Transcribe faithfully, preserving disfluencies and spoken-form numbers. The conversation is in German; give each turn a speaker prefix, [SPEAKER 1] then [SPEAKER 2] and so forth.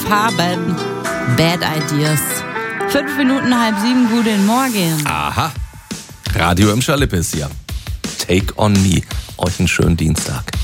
[SPEAKER 1] haben. Bad Ideas. Fünf Minuten halb sieben, guten Morgen.
[SPEAKER 2] Aha. Radio im Schalippes hier. Take on me. Euch einen schönen Dienstag.